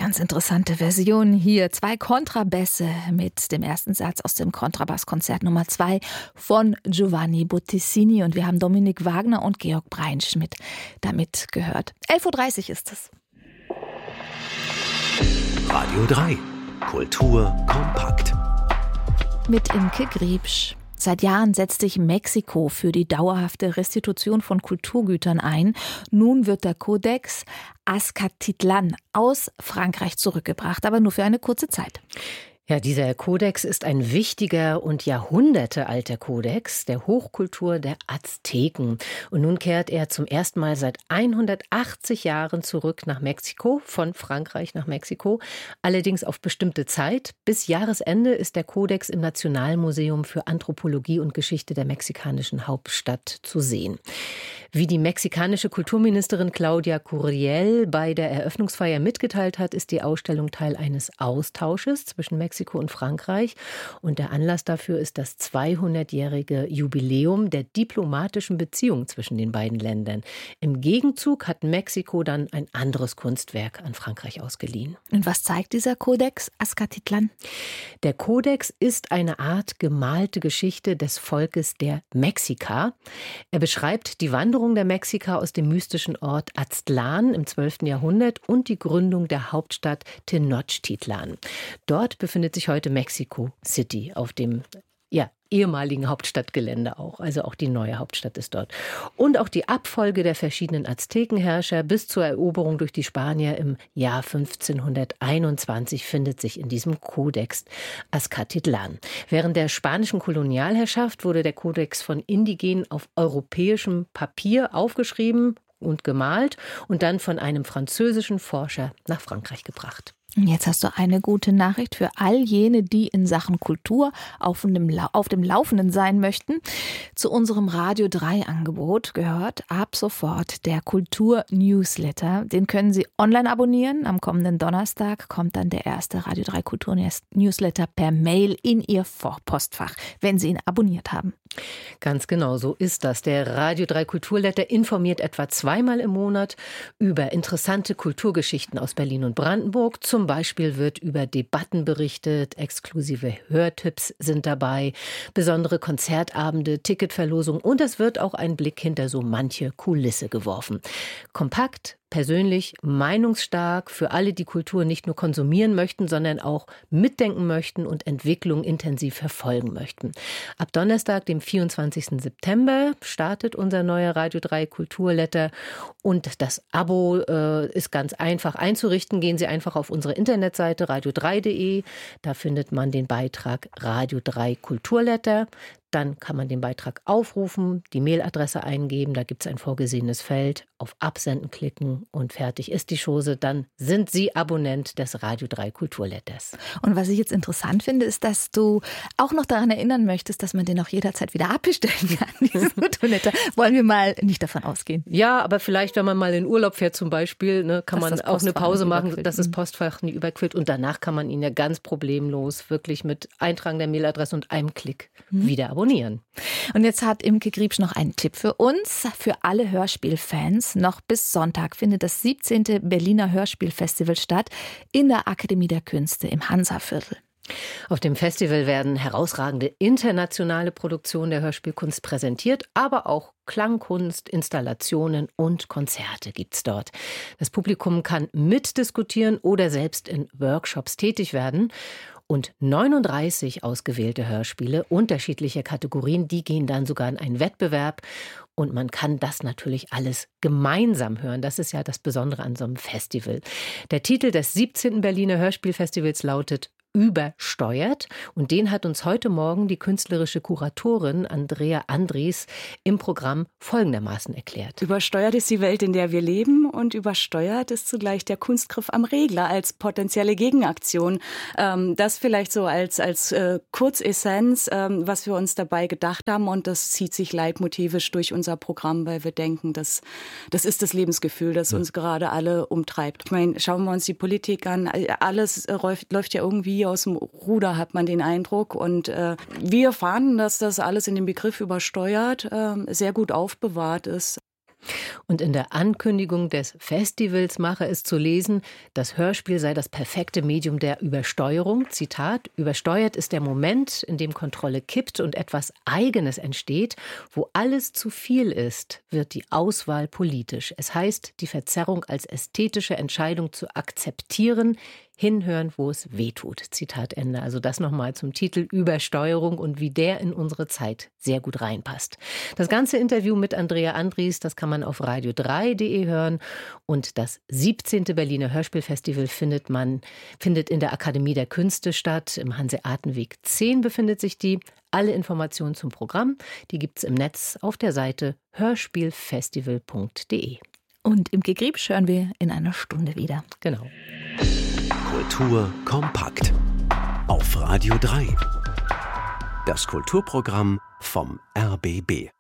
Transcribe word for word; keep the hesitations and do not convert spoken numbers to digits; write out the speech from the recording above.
Ganz interessante Version hier. Zwei Kontrabässe mit dem ersten Satz aus dem Kontrabasskonzert Nummer zwei von Giovanni Bottesini. Und wir haben Dominik Wagner und Georg Breinschmidt damit gehört. elf Uhr dreißig ist es. Radio drei. Kultur kompakt. Mit Imke Griebsch. Seit Jahren setzt sich Mexiko für die dauerhafte Restitution von Kulturgütern ein. Nun wird der Codex Azcatitlán aus Frankreich zurückgebracht, aber nur für eine kurze Zeit. Ja, dieser Kodex ist ein wichtiger und jahrhundertealter Kodex der Hochkultur der Azteken. Und nun kehrt er zum ersten Mal seit hundertachtzig Jahren zurück nach Mexiko, von Frankreich nach Mexiko, allerdings auf bestimmte Zeit. Bis Jahresende ist der Kodex im Nationalmuseum für Anthropologie und Geschichte der mexikanischen Hauptstadt zu sehen. Wie die mexikanische Kulturministerin Claudia Curiel bei der Eröffnungsfeier mitgeteilt hat, ist die Ausstellung Teil eines Austausches zwischen Mexiko und Frankreich. Und der Anlass dafür ist das zweihundertjährige Jubiläum der diplomatischen Beziehung zwischen den beiden Ländern. Im Gegenzug hat Mexiko dann ein anderes Kunstwerk an Frankreich ausgeliehen. Und was zeigt dieser Codex Azcatitlán? Der Kodex ist eine Art gemalte Geschichte des Volkes der Mexika. Er beschreibt die Wanderung der Mexika aus dem mystischen Ort Aztlán im zwölften Jahrhundert und die Gründung der Hauptstadt Tenochtitlan. Dort befindet sich heute Mexico City auf dem ja, ehemaligen Hauptstadtgelände auch. Also auch die neue Hauptstadt ist dort. Und auch die Abfolge der verschiedenen Aztekenherrscher bis zur Eroberung durch die Spanier im Jahr fünfzehnhunderteinundzwanzig findet sich in diesem Kodex Azcatitlán. Während der spanischen Kolonialherrschaft wurde der Kodex von Indigenen auf europäischem Papier aufgeschrieben und gemalt und dann von einem französischen Forscher nach Frankreich gebracht. Jetzt hast du eine gute Nachricht für all jene, die in Sachen Kultur auf dem, auf dem Laufenden sein möchten. Zu unserem Radio drei Angebot gehört ab sofort der Kultur-Newsletter. Den können Sie online abonnieren. Am kommenden Donnerstag kommt dann der erste Radio drei Kultur-Newsletter per Mail in Ihr Postfach, wenn Sie ihn abonniert haben. Ganz genau, so ist das. Der Radio drei Kulturletter informiert etwa zweimal im Monat über interessante Kulturgeschichten aus Berlin und Brandenburg. Zum Beispiel wird über Debatten berichtet, exklusive Hörtipps sind dabei, besondere Konzertabende, Ticketverlosung und es wird auch ein Blick hinter so manche Kulisse geworfen. Kompakt, persönlich, meinungsstark für alle, die Kultur nicht nur konsumieren möchten, sondern auch mitdenken möchten und Entwicklung intensiv verfolgen möchten. Ab Donnerstag, dem vierundzwanzigsten September, startet unser neuer Radio drei Kulturletter und das Abo äh, ist ganz einfach einzurichten. Gehen Sie einfach auf unsere Internetseite radio drei punkt de, da findet man den Beitrag Radio drei Kulturletter. Dann kann man den Beitrag aufrufen, die Mailadresse eingeben, da gibt es ein vorgesehenes Feld, auf Absenden klicken und fertig ist die Chose. Dann sind Sie Abonnent des Radio drei Kulturletters. Und was ich jetzt interessant finde, ist, dass du auch noch daran erinnern möchtest, dass man den auch jederzeit wieder abbestellen kann, diesen Kulturletter. Wollen wir mal nicht davon ausgehen? Ja, aber vielleicht, wenn man mal in Urlaub fährt zum Beispiel, ne, kann dass man auch eine Pause machen, dass das Postfach nie überquillt. Und danach kann man ihn ja ganz problemlos wirklich mit Eintragen der Mailadresse und einem Klick mhm. wieder abonnieren. Abonnieren. Und jetzt hat Imke Griebsch noch einen Tipp für uns, für alle Hörspielfans. Noch bis Sonntag findet das siebzehnte Berliner Hörspielfestival statt in der Akademie der Künste im Hansaviertel. Auf dem Festival werden herausragende internationale Produktionen der Hörspielkunst präsentiert, aber auch Klangkunst, Installationen und Konzerte gibt's dort. Das Publikum kann mitdiskutieren oder selbst in Workshops tätig werden. Und neununddreißig ausgewählte Hörspiele unterschiedlicher Kategorien, die gehen dann sogar in einen Wettbewerb. Und man kann das natürlich alles gemeinsam hören. Das ist ja das Besondere an so einem Festival. Der Titel des siebzehnten Berliner Hörspielfestivals lautet Übersteuert. Und den hat uns heute Morgen die künstlerische Kuratorin Andrea Andries im Programm folgendermaßen erklärt. Übersteuert ist die Welt, in der wir leben und übersteuert ist zugleich der Kunstgriff am Regler als potenzielle Gegenaktion. Ähm, das vielleicht so als, als äh, Kurzessenz, ähm, was wir uns dabei gedacht haben und das zieht sich leitmotivisch durch unser Programm, weil wir denken, dass, das ist das Lebensgefühl, das uns gerade alle umtreibt. Ich meine, schauen wir uns die Politik an, alles äh, läuft, läuft ja irgendwie aus dem Ruder, hat man den Eindruck. Und äh, wir fanden, dass das alles in dem Begriff übersteuert äh, sehr gut aufbewahrt ist. Und in der Ankündigung des Festivals mache es zu lesen, das Hörspiel sei das perfekte Medium der Übersteuerung. Zitat: Übersteuert ist der Moment, in dem Kontrolle kippt und etwas Eigenes entsteht. Wo alles zu viel ist, wird die Auswahl politisch. Es heißt, die Verzerrung als ästhetische Entscheidung zu akzeptieren, hinhören, wo es weh tut. Zitat Ende. Also das nochmal zum Titel Übersteuerung und wie der in unsere Zeit sehr gut reinpasst. Das ganze Interview mit Andrea Andries, das kann man auf radio drei punkt de hören. Und das siebzehnte Berliner Hörspielfestival findet man, findet in der Akademie der Künste statt. Im Hanseatenweg zehn befindet sich die. Alle Informationen zum Programm, die gibt's im Netz auf der Seite hörspielfestival punkt de. Und im Gegriebsch hören wir in einer Stunde wieder. Genau. Kultur kompakt. Auf Radio drei. Das Kulturprogramm vom R B B.